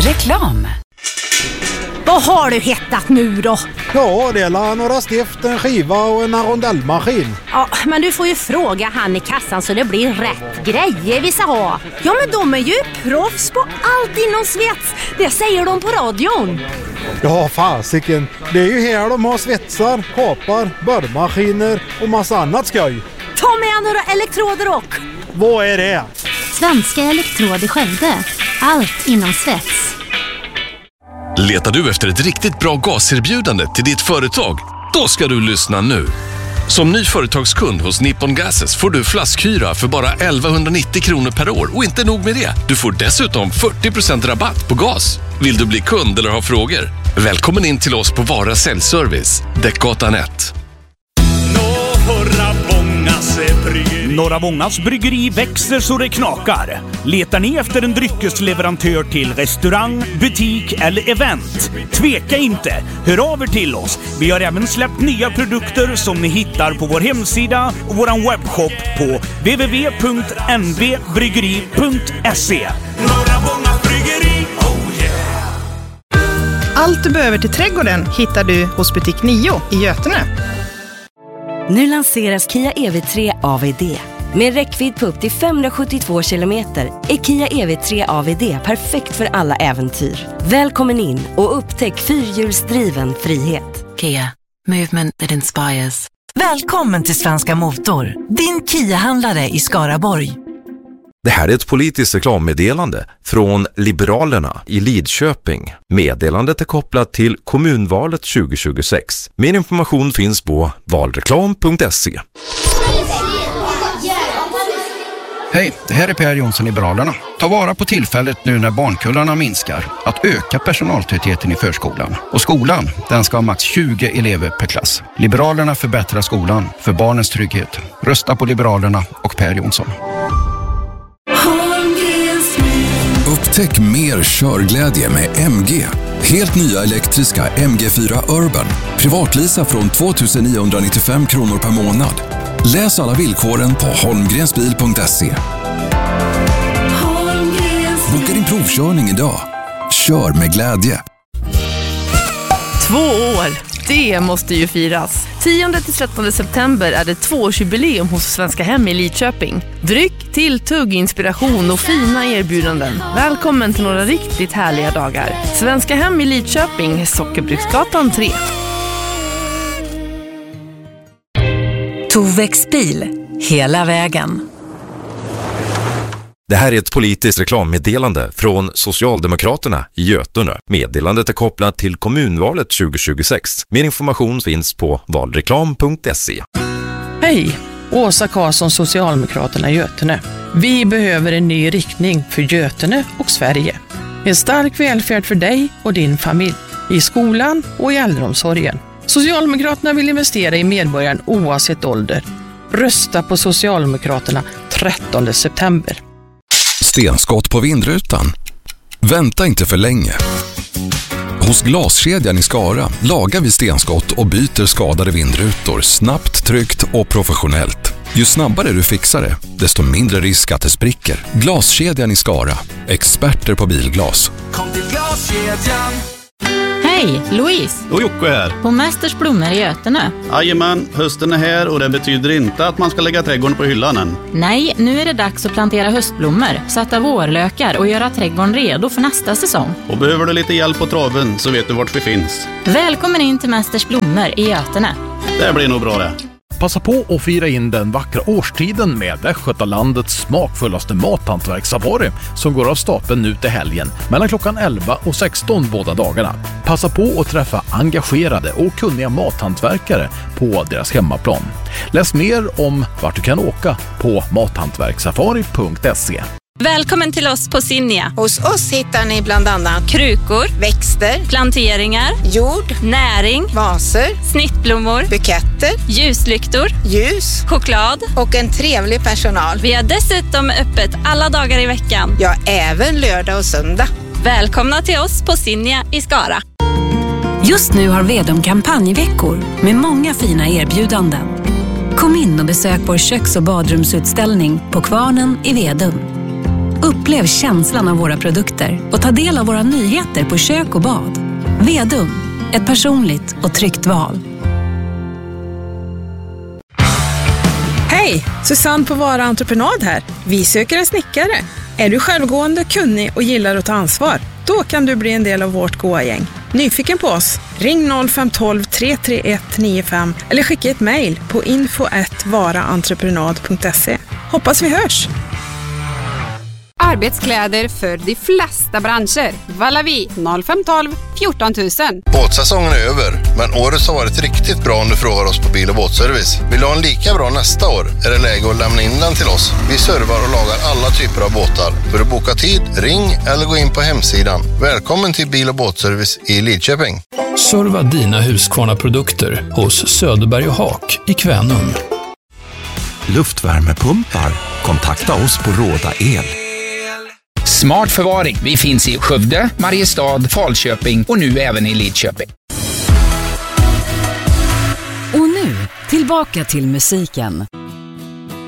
Reklam. Vad har du hittat nu då? Ja, det är några stift, en skiva och en rondellmaskin. Ja, men du får ju fråga han i kassan så det blir rätt grejer vi ska ha. Ja, men de är ju proffs på allt inom svets. Det säger de på radion. Ja, fasiken. Det är ju här de har svetsar, kapar, borrmaskiner och massa annat skoj. Ta med några elektroder och... Vad är det? Svenska Elektrod i Skövde. Allt inom svets. Letar du efter ett riktigt bra gaserbjudande till ditt företag? Då ska du lyssna nu. Som ny företagskund hos Nippon Gases får du flaskhyra för bara 1190 kronor per år. Och inte nog med det, du får dessutom 40% rabatt på gas. Vill du bli kund eller ha frågor? Välkommen in till oss på Vara Säljservice, Däckgatan 1. Norra Vångas bryggeri växer så det knakar. Letar ni efter en dryckesleverantör till restaurang, butik eller event? Tveka inte, hör av er till oss. Vi har även släppt nya produkter som ni hittar på vår hemsida och vår webbshop på www.nvbryggeri.se. Norra Vångas bryggeri, oh yeah! Allt du behöver till trädgården hittar du hos butik 9 i Götene. Nu lanseras Kia EV3 AVD. Med räckvidd på upp till 572 kilometer är Kia EV3 AVD perfekt för alla äventyr. Välkommen in och upptäck fyrhjulsdriven frihet. Kia, movement that inspires. Välkommen till Svenska Motor, din Kia-handlare i Skaraborg. Det här är ett politiskt reklammeddelande från Liberalerna i Lidköping. Meddelandet är kopplat till kommunvalet 2026. Mer information finns på valreklam.se. Hej, det här är Per Jonsson, Liberalerna. Ta vara på tillfället nu när barnkullarna minskar att öka personaltätheten i förskolan. Och skolan, den ska ha max 20 elever per klass. Liberalerna förbättrar skolan för barnens trygghet. Rösta på Liberalerna och Per Jonsson. Upptäck mer körglädje med MG. Helt nya elektriska MG4 Urban. Privatlisa från 2995 kronor per månad. Läs alla villkoren på holmgrensbil.se. Boka din provkörning idag. Kör med glädje. 2 år, det måste ju firas. 10-13 september är det 2-årsjubileum hos Svenska Hem i Lidköping. Dryck, tilltugg, inspiration och fina erbjudanden. Välkommen till några riktigt härliga dagar. Svenska Hem i Lidköping, Sockerbruksgatan 3. Tovex bil, hela vägen. Det här är ett politiskt reklammeddelande från Socialdemokraterna i Götene. Meddelandet är kopplat till kommunvalet 2026. Mer information finns på valreklam.se. Hej, Åsa Karlsson, Socialdemokraterna i Götene. Vi behöver en ny riktning för Götene och Sverige. En stark välfärd för dig och din familj. I skolan och i äldreomsorgen. Socialdemokraterna vill investera i medborgaren oavsett ålder. Rösta på Socialdemokraterna 13 september. Stenskott på vindrutan. Vänta inte för länge. Hos Glaskedjan i Skara lagar vi stenskott och byter skadade vindrutor snabbt, tryggt och professionellt. Ju snabbare du fixar det, desto mindre risk att det spricker. Glaskedjan i Skara. Experter på bilglas. Kom till Glaskedjan. Hej, Louise. Och Jocke här. På Mästers blommor i Götene. Jajamän, hösten är här och det betyder inte att man ska lägga trädgården på hyllan än. Nej, nu är det dags att plantera höstblommor, sätta vårlökar och göra trädgården redo för nästa säsong. Och behöver du lite hjälp på traven så vet du vart vi finns. Välkommen in till Mästers blommor i Götene. Det blir nog bra det. Passa på att fira in den vackra årstiden med Västgötalandets smakfullaste mathantverkssafari som går av stapeln nu till helgen mellan klockan 11 och 16 båda dagarna. Passa på att träffa engagerade och kunniga mathantverkare på deras hemmaplan. Läs mer om vart du kan åka på mathantverkssafari.se. Välkommen till oss på Sinja. Hos oss hittar ni bland annat krukor, växter, planteringar, jord, näring, vaser, snittblommor, buketter, ljuslyktor, ljus, choklad och en trevlig personal. Vi har dessutom öppet alla dagar i veckan. Ja, även lördag och söndag. Välkomna till oss på Sinja i Skara. Just nu har Vedum kampanjveckor med många fina erbjudanden. Kom in och besök vår köks- och badrumsutställning på Kvarnen i Vedum. Upplev känslan av våra produkter och ta del av våra nyheter på kök och bad. Vedum, ett personligt och tryggt val. Hej, Susanne på Vara Entreprenad här. Vi söker en snickare. Är du självgående, kunnig och gillar att ta ansvar? Då kan du bli en del av vårt goa gäng. Nyfiken på oss? Ring 0512 331 95 eller skicka ett mejl på info@varaentreprenad.se. Hoppas vi hörs! Arbetskläder för de flesta branscher. Vallavi 0512 14 000. Båtsäsongen är över, men året har varit riktigt bra om du frågar oss på Bil- och båtservice. Vill du ha en lika bra nästa år är det läge att lämna in den till oss. Vi servar och lagar alla typer av båtar. För att boka tid, ring eller gå in på hemsidan. Välkommen till Bil- och båtservice i Lidköping. Serva dina Husqvarna-produkter hos Söderberg och Haak i Kvänum. Luftvärmepumpar? Kontakta oss på Råda El. Smart förvaring. Vi finns i Skövde, Mariestad, Falköping och nu även i Lidköping. Och nu, tillbaka till musiken.